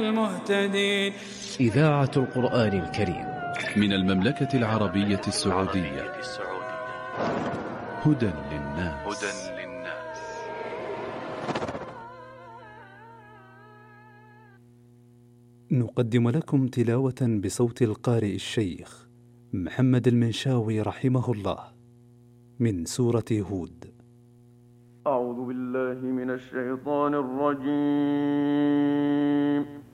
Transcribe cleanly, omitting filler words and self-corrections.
المهتدين. إذاعة القرآن الكريم من المملكة العربية السعودية. هدى للناس. نقدم لكم تلاوة بصوت القارئ الشيخ محمد المنشاوي رحمه الله من سورة هود. أعوذ بالله من الشيطان الرجيم.